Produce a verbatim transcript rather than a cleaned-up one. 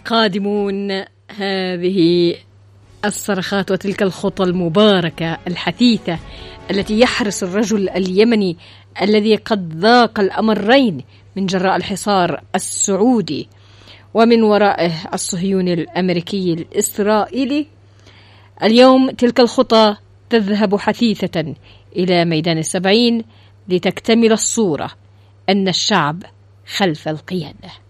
قادمون هذه الصرخات وتلك الخطى المباركة الحثيثة التي يحرص الرجل اليمني الذي قد ذاق الأمرين من جراء الحصار السعودي ومن ورائه الصهيوني الأمريكي الإسرائيلي. اليوم تلك الخطى تذهب حثيثة إلى ميدان السبعين لتكتمل الصورة أن الشعب خلف القيادة.